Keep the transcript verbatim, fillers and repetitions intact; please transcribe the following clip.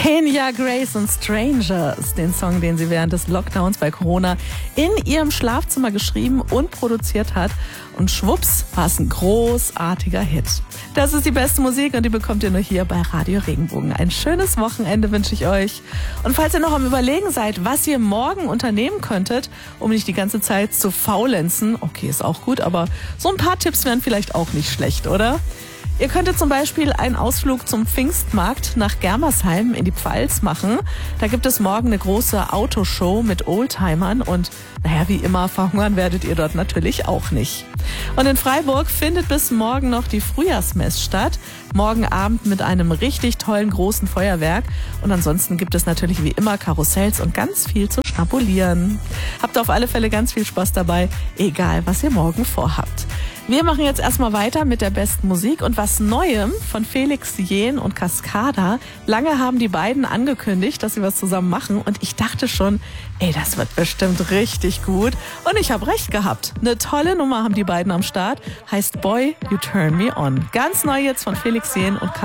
Kenya Grace und Strangers, den Song, den sie während des Lockdowns bei Corona in ihrem Schlafzimmer geschrieben und produziert hat. Und schwupps, war es ein großartiger Hit. Das ist die beste Musik und die bekommt ihr nur hier bei Radio Regenbogen. Ein schönes Wochenende wünsche ich euch. Und falls ihr noch am Überlegen seid, was ihr morgen unternehmen könntet, um nicht die ganze Zeit zu faulenzen, okay, ist auch gut, aber so ein paar Tipps wären vielleicht auch nicht schlecht, oder? Ihr könntet zum Beispiel einen Ausflug zum Pfingstmarkt nach Germersheim in die Pfalz machen. Da gibt es morgen eine große Autoshow mit Oldtimern und naja, wie immer, verhungern werdet ihr dort natürlich auch nicht. Und in Freiburg findet bis morgen noch die Frühjahrsmess statt. Morgen Abend mit einem richtig tollen großen Feuerwerk. Und ansonsten gibt es natürlich wie immer Karussells und ganz viel zu schnabulieren. Habt auf alle Fälle ganz viel Spaß dabei, egal was ihr morgen vorhabt. Wir machen jetzt erstmal weiter mit der besten Musik und was Neuem von Felix Jähn und Cascada. Lange haben die beiden angekündigt, dass sie was zusammen machen und ich dachte schon, ey, das wird bestimmt richtig gut. Und ich habe recht gehabt. Eine tolle Nummer haben die beiden am Start, heißt Boy, You Turn Me On. Ganz neu jetzt von Felix Jähn und Cascada.